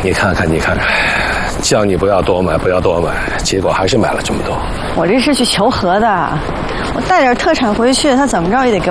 你看看，叫你不要多买，不要多买，结果还是买了这么多。 我这是去求和的，我带点特产回去，他怎么着也得给